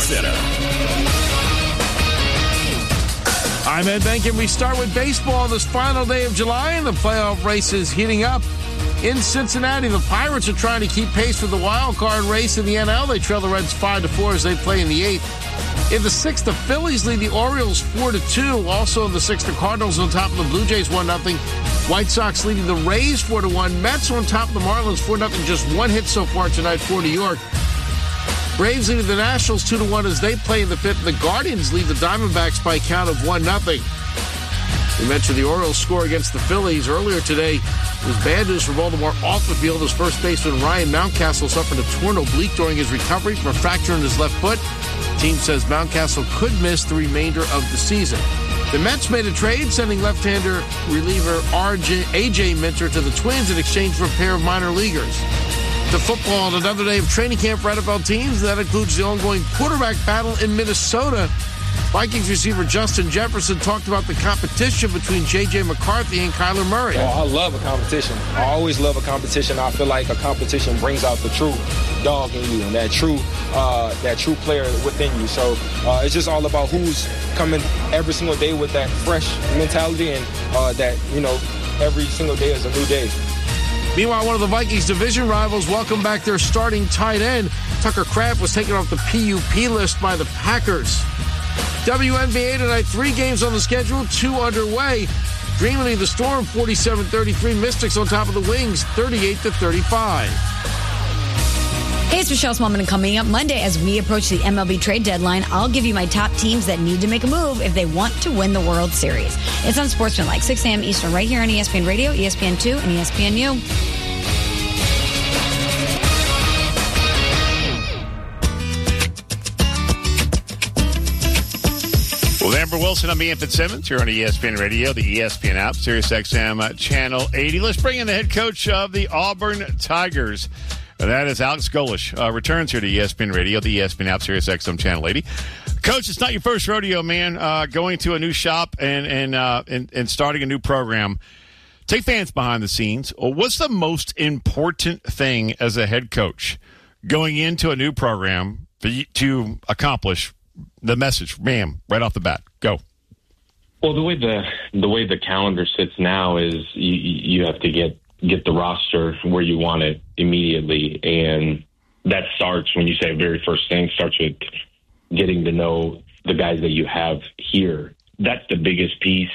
Center. I'm Ed Benkin. We start with baseball this final day of July, and the playoff race is heating up. In Cincinnati, the Pirates are trying to keep pace with the wild card race in the NL. They trail the Reds 5-4 as they play in the 8th. In the 6th, the Phillies lead the Orioles 4-2. Also in the 6th, the Cardinals on top of the Blue Jays 1-0. White Sox leading the Rays 4-1. Mets on top of the Marlins 4-0. Just one hit so far tonight for New York. Braves leading the Nationals 2-1 as they play in the 5th. The Guardians lead the Diamondbacks by a count of 1-0. We mentioned the Orioles score against the Phillies earlier today. It was bad news for Baltimore off the field as first baseman Ryan Mountcastle suffered a torn oblique during his recovery from a fracture in his left foot. The team says Mountcastle could miss the remainder of the season. The Mets made a trade, sending left-hander reliever A.J. Minter to the Twins in exchange for a pair of minor leaguers. To football and another day of training camp for NFL teams. That includes the ongoing quarterback battle in Minnesota. Vikings receiver Justin Jefferson talked about the competition between J.J. McCarthy and Kyler Murray. Oh, I love a competition. I always love a competition. I feel like a competition brings out the true dog in you and that true player within you. So it's just all about who's coming every single day with that fresh mentality and that, every single day is a new day. Meanwhile, one of the Vikings' division rivals welcomed back their starting tight end. Tucker Kraft was taken off the PUP list by the Packers. WNBA tonight, 3 games on the schedule, 2 underway. Dream lead the Storm 47-33. Mystics on top of the Wings 38-35. Hey, it's Michelle Smallman, and coming up Monday as we approach the MLB trade deadline, I'll give you my top teams that need to make a move if they want to win the World Series. It's on Sportsmanlike, 6 a.m. Eastern, right here on ESPN Radio, ESPN2, and ESPNU. Well, Amber Wilson, I'm Ian Fitzsimmons here on ESPN Radio, the ESPN app, SiriusXM Channel 80. Let's bring in the head coach of the Auburn Tigers. And that is Alex Golesh. Returns here to ESPN Radio, the ESPN app, SiriusXM Channel 80. Coach, it's not your first rodeo, man. Going to a new shop and starting a new program. Take fans behind the scenes. What's the most important thing as a head coach going into a new program for you to accomplish the message? Bam, right off the bat. Go. Well, the way the calendar sits now is you have to get the roster where you want it immediately, and that starts when you say very first thing starts with getting to know the guys that you have here. That's the biggest piece.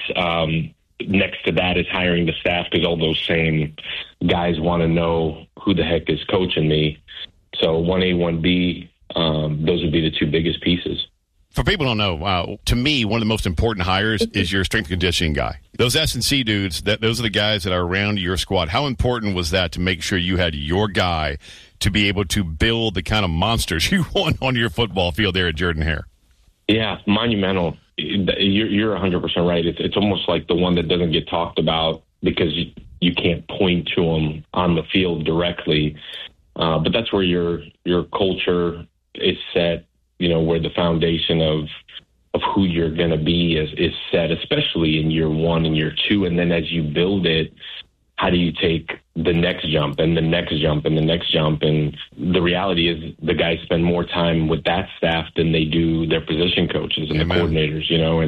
Next to that is hiring the staff, because all those same guys want to know who the heck is coaching me. So 1A, 1B, those would be the 2 biggest pieces. For people who don't know, to me, one of the most important hires is your strength and conditioning guy. Those S&C dudes, those are the guys that are around your squad. How important was that to make sure you had your guy to be able to build the kind of monsters you want on your football field there at Jordan-Hare? Yeah, monumental. You're 100% right. It's almost like the one that doesn't get talked about because you can't point to them on the field directly. But that's where your culture is set. Where the foundation of who you're going to be is set, especially in year 1 and year 2. And then as you build it, how do you take the next jump and the next jump and the next jump? And the reality is the guys spend more time with that staff than they do their position coaches and the coordinators,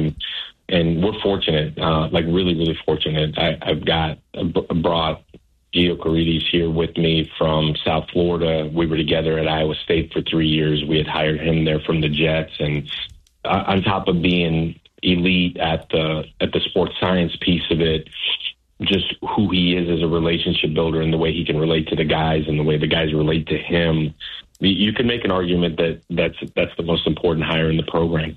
and we're fortunate, really, really fortunate. I've brought Gio Carides here with me from South Florida. We were together at Iowa State for 3 years. We had hired him there from the Jets. And on top of being elite at the sports science piece of it, just who he is as a relationship builder and the way he can relate to the guys and the way the guys relate to him, you can make an argument that's the most important hire in the program.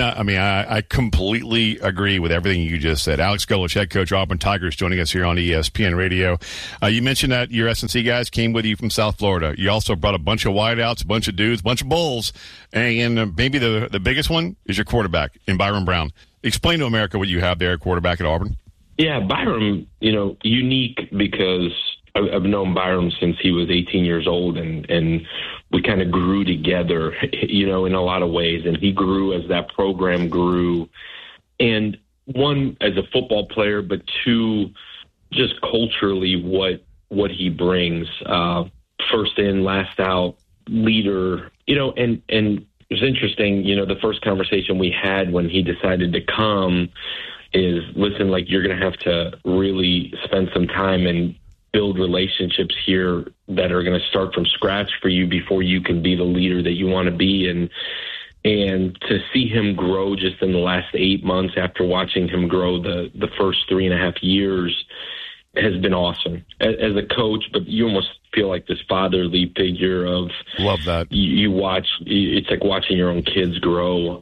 I completely agree with everything you just said. Alex Golesh, head coach, Auburn Tigers, joining us here on ESPN Radio. You mentioned that your S&C guys came with you from South Florida. You also brought a bunch of wideouts, a bunch of dudes, a bunch of bulls, and maybe the biggest one is your quarterback in Byron Brown. Explain to America what you have there at quarterback at Auburn. Yeah, Byron, unique because I've known Byron since he was 18 years old, and we kind of grew together, in a lot of ways. And he grew as that program grew. And one, as a football player, but 2, just culturally what he brings. First in, last out, leader, and was interesting. The first conversation we had when he decided to come is, listen, like, you're going to have to really spend some time and build relationships here that are going to start from scratch for you before you can be the leader that you want to be. And to see him grow just in the last 8 months after watching him grow the first 3.5 years has been awesome as a coach. But you almost feel like this fatherly figure of, love that. You watch, it's like watching your own kids grow.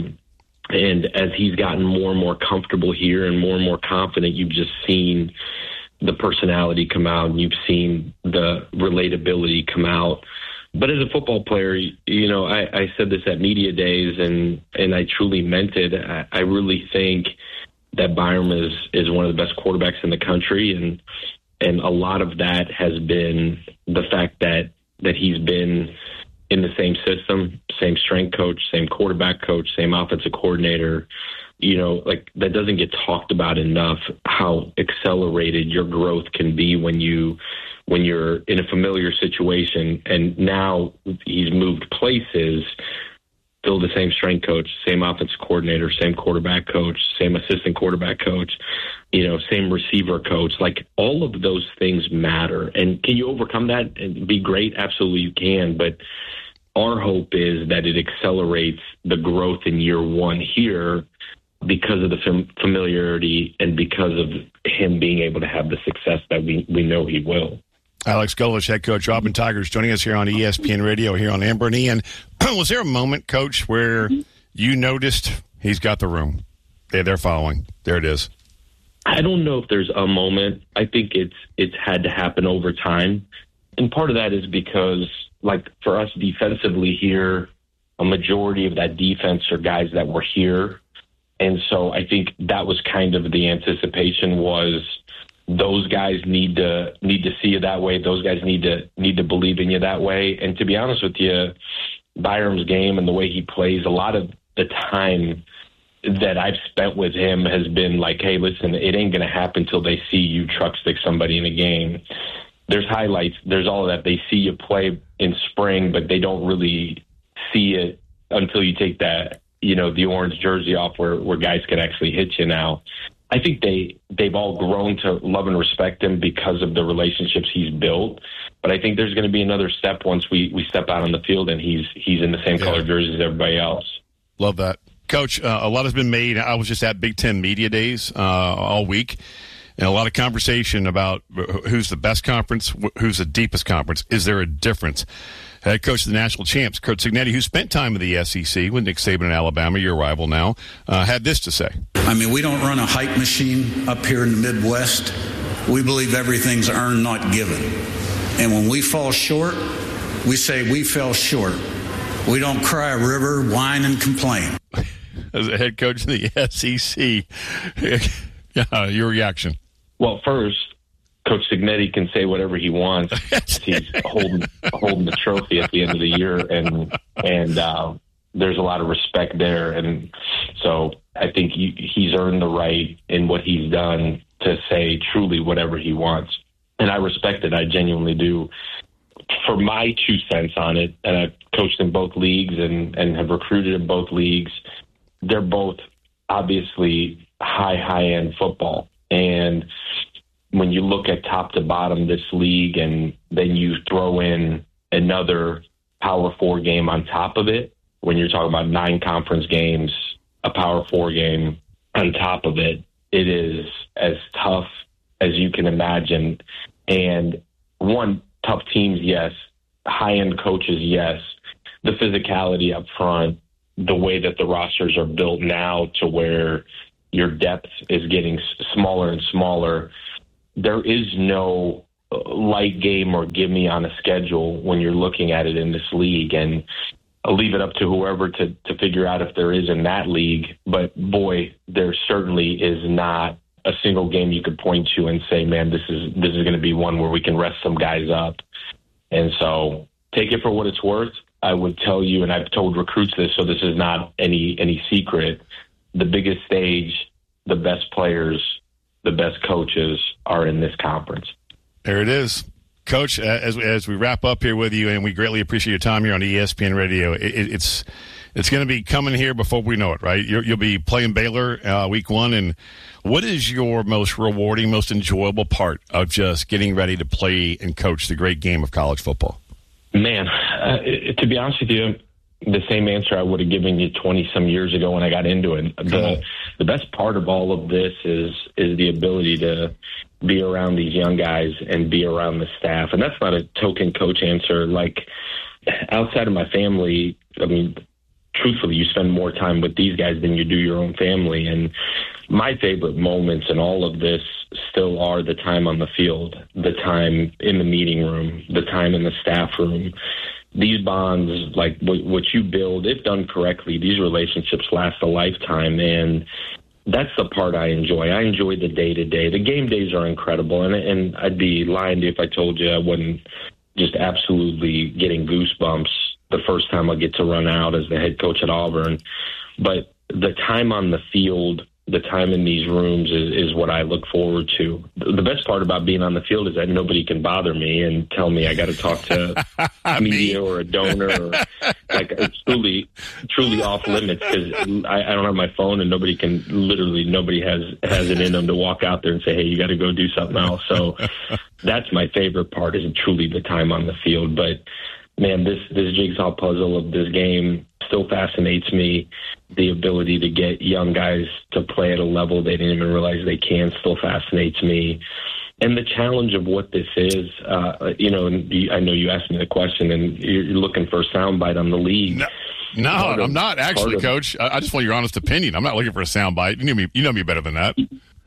And as he's gotten more and more comfortable here and more confident, you've just seen the personality come out, and you've seen the relatability come out. But as a football player, I said this at media days, and I truly meant it. I really think that Byram is one of the best quarterbacks in the country, and a lot of that has been the fact that he's been in the same system, same strength coach, same quarterback coach, same offensive coordinator. Like, that doesn't get talked about enough, how accelerated your growth can be when you're in a familiar situation. And now he's moved places, still the same strength coach, same offensive coordinator, same quarterback coach, same assistant quarterback coach, same receiver coach. Like, all of those things matter. And can you overcome that and be great? Absolutely you can. But our hope is that it accelerates the growth in year one here because of the familiarity and because of him being able to have the success that we know he will. Alex Golesh, head coach, Auburn Tigers, joining us here on ESPN Radio here on Amber and Ian. Was there a moment, Coach, where you noticed he's got the room? They're following. There it is. I don't know if there's a moment. I think it's had to happen over time. And part of that is because, like, for us defensively here, a majority of that defense are guys that were here. And so I think that was kind of the anticipation, was those guys need to see you that way. Those guys need to believe in you that way. And to be honest with you, Byram's game and the way he plays, a lot of the time that I've spent with him has been like, hey, listen, it ain't going to happen till they see you truck stick somebody in a game. There's highlights. There's all of that. They see you play in spring, but they don't really see it until you take that, the orange jersey off where guys can actually hit you now. I think they've all grown to love and respect him because of the relationships he's built. But I think there's going to be another step once we step out on the field and he's in the same color jersey as everybody else. Love that. Coach, a lot has been made. I was just at Big Ten Media Days all week, and a lot of conversation about who's the best conference, who's the deepest conference. Is there a difference? Head coach of the national champs, Curt Cignetti, who spent time in the SEC with Nick Saban in Alabama, your rival now, had this to say. We don't run a hype machine up here in the Midwest. We believe everything's earned, not given. And when we fall short, we say we fell short. We don't cry a river, whine, and complain. As a head coach in the SEC, your reaction? Well, first, Coach Cignetti can say whatever he wants. He's holding the trophy at the end of the year, and there's a lot of respect there. And so I think he's earned the right in what he's done to say truly whatever he wants. And I respect it. I genuinely do. For my 2 cents on it, and I've coached in both leagues and have recruited in both leagues, they're both obviously high-end football. And when you look at top to bottom this league and then you throw in another Power 4 game on top of it, when you're talking about 9 conference games, a Power 4 game on top of it, it is as tough as you can imagine. And tough teams, yes. High-end coaches, yes. The physicality up front, the way that the rosters are built now to where your depth is getting smaller and smaller. There is no light game or gimme on a schedule when you're looking at it in this league. And I'll leave it up to whoever to figure out if there is in that league. But, boy, there certainly is not a single game you could point to and say, man, this is going to be one where we can rest some guys up. And so take it for what it's worth. I would tell you, and I've told recruits this, so this is not any secret, the biggest stage, the best players, the best coaches are in this conference. There it is. Coach, as we wrap up here with you, and we greatly appreciate your time here on ESPN Radio, it's It's going to be coming here before we know it, right? You'll be playing Baylor week 1. And what is your most rewarding, most enjoyable part of just getting ready to play and coach the great game of college football? Man, to be honest with you, the same answer I would have given you 20-some years ago when I got into it. The best part of all of this is the ability to be around these young guys and be around the staff. And that's not a token coach answer. Like, outside of my family, I mean, truthfully, you spend more time with these guys than you do your own family. And my favorite moments in all of this still are the time on the field, the time in the meeting room, the time in the staff room. These bonds, like what you build, if done correctly, these relationships last a lifetime. And that's the part I enjoy. I enjoy the day-to-day. The game days are incredible. And I'd be lying to you if I told you I wasn't just absolutely getting goosebumps the first time I get to run out as the head coach at Auburn. But the time on the field, the time in these rooms is what I look forward to. The best part about being on the field is that nobody can bother me and tell me I got to talk to media or a donor. Or, like, it's truly off limits because I don't have my phone and nobody has it in them to walk out there and say, hey, you got to go do something else. So that's my favorite part, is truly the time on the field. But man, this jigsaw puzzle of this game still fascinates me. The ability to get young guys to play at a level they didn't even realize they can still fascinates me. And the challenge of what this is, I know you asked me the question, and you're looking for a soundbite on the league. No, I'm not actually, Coach. I just want your honest opinion. I'm not looking for a soundbite. You know me better than that.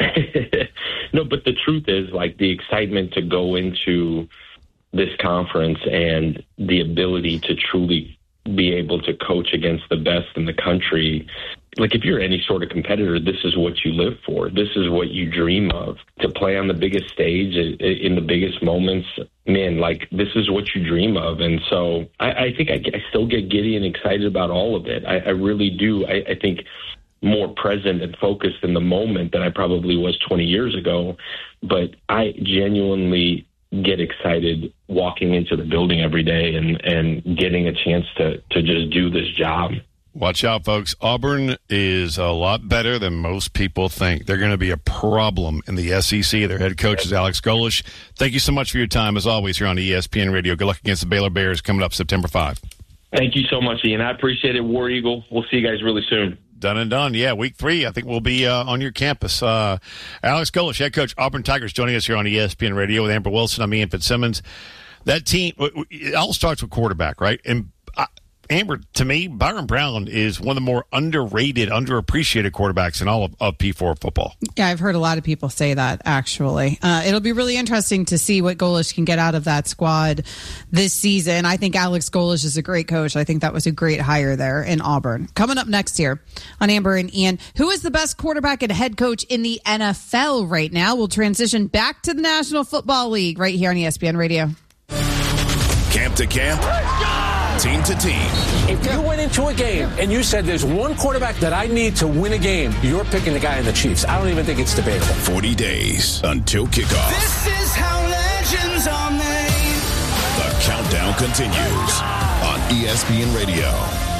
No, but the truth is, like, the excitement to go into this conference and the ability to truly be able to coach against the best in the country. Like, if you're any sort of competitor, this is what you live for. This is what you dream of. To play on the biggest stage in the biggest moments, man, like, this is what you dream of. And so I think I still get giddy and excited about all of it. I really do. I think more present and focused in the moment than I probably was 20 years ago. But I genuinely get excited walking into the building every day and getting a chance to just do this job. Watch out, folks. Auburn is a lot better than most people think. They're going to be a problem in the SEC. Their head coach is Alex Golesh. Thank you so much for your time, as always, here on ESPN Radio. Good luck against the Baylor Bears coming up September 5. Thank you so much, Ian. I appreciate it, War Eagle. We'll see you guys really soon. Done and done. Yeah, week 3, I think we'll be on your campus. Alex Golesh, head coach, Auburn Tigers, joining us here on ESPN Radio with Amber Wilson. I'm Ian Fitzsimmons. That team, it all starts with quarterback, right? And Amber, to me, Byron Brown is one of the more underrated, underappreciated quarterbacks in all of P4 football. Yeah, I've heard a lot of people say that, actually. It'll be really interesting to see what Golesh can get out of that squad this season. I think Alex Golesh is a great coach. I think that was a great hire there in Auburn. Coming up next year on Amber and Ian, who is the best quarterback and head coach in the NFL right now? We'll transition back to the National Football League right here on ESPN Radio. Camp to camp, team to team. If you went into a game and you said there's one quarterback that I need to win a game, you're picking the guy in the Chiefs. I don't even think it's debatable. 40 days until kickoff. This is how legends are made. The countdown continues on ESPN Radio.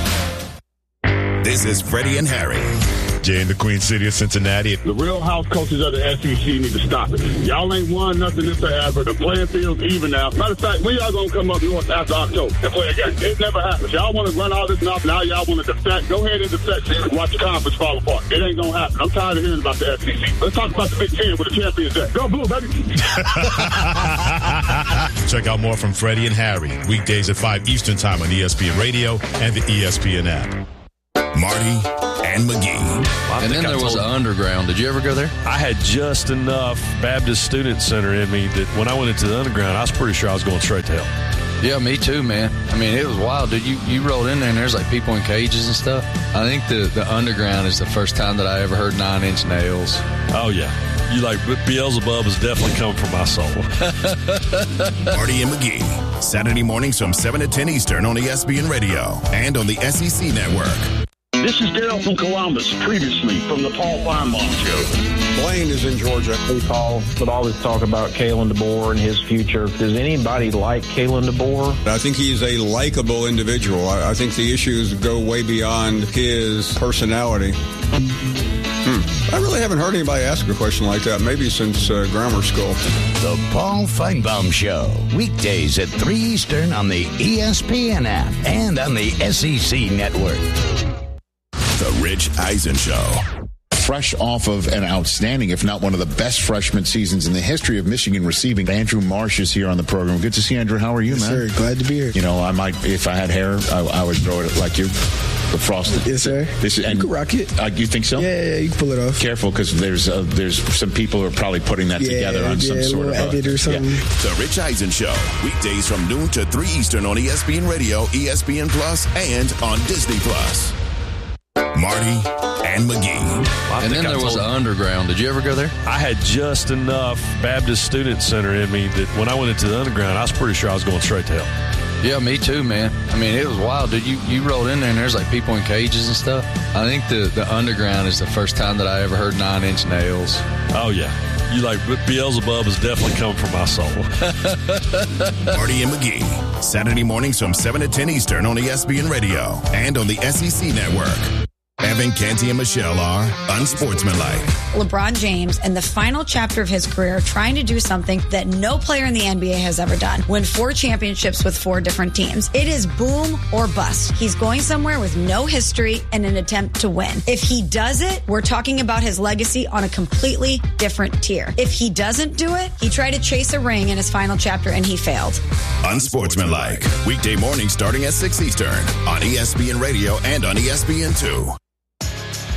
This is Freddie and Harry. Jay in the Queen City of Cincinnati. The real house coaches of the SEC need to stop it. Y'all ain't won nothing this forever. The playing field's even now. Matter of fact, when y'all gonna come up north after October and play again? It never happens. Y'all want to run all this off. Now y'all want to defect. Go ahead and defect and watch the conference fall apart. It ain't gonna happen. I'm tired of hearing about the SEC. Let's talk about the Big Ten where the champions at. Go Blue, baby. Check out more from Freddie and Harry weekdays at 5 Eastern Time on ESPN Radio and the ESPN app. Marty and McGee. And then there was an underground. Did you ever go there? I had just enough Baptist Student Center in me that when I went into the underground, I was pretty sure I was going straight to hell. Yeah, me too, man. I mean, it was wild, dude. You rolled in there and there's like people in cages and stuff. I think the underground is the first time that I ever heard 9 Inch Nails. Oh, yeah. You like Beelzebub is definitely coming from my soul. Marty and McGee, Saturday mornings from 7 to 10 Eastern on ESPN Radio and on the SEC Network. This is Daryl from Columbus, previously from the Paul Feinbaum Show. Blaine is in Georgia. Hey, Paul, would always talk about Kalen DeBoer and his future. Does anybody like Kalen DeBoer? I think he's a likable individual. I think the issues go way beyond his personality. I really haven't heard anybody ask a question like that, maybe since grammar school. The Paul Feinbaum Show, weekdays at 3 Eastern on the ESPN app and on the SEC Network. The Rich Eisen Show. Fresh off of an outstanding, if not one of the best freshman seasons in the history of Michigan receiving. Andrew Marsh is here on the program. Good to see you, Andrew. How are you, man? Yes, sir. Glad to be here. You know, I might, if I had hair, I would throw it like you. The frosted. Yes, sir. You can rock it. You think so? Yeah, you can pull it off. Careful, because there's some people who are probably putting that together on some sort of edit or something. The Rich Eisen Show, weekdays from noon to 3 Eastern on ESPN Radio, ESPN Plus, and on Disney Plus. Marty and McGee. And then there was the underground. Did you ever go there? I had just enough Baptist Student Center in me that when I went into the underground, I was pretty sure I was going straight to hell. Yeah, me too, man. I mean, it was wild, dude. You rolled in there and there's like people in cages and stuff. I think the underground is the first time that I ever heard 9 Inch Nails. Oh, yeah. You like Beelzebub is definitely coming from my soul. Marty and McGee, Saturday mornings from 7 to 10 Eastern on ESPN Radio and on the SEC Network. Evan, Canty, and Michelle are unsportsmanlike. LeBron James, in the final chapter of his career, trying to do something that no player in the NBA has ever done. Win 4 championships with 4 different teams. It is boom or bust. He's going somewhere with no history and an attempt to win. If he does it, we're talking about his legacy on a completely different tier. If he doesn't do it, he tried to chase a ring in his final chapter and he failed. Unsportsmanlike. Weekday mornings starting at 6 Eastern on ESPN Radio and on ESPN2.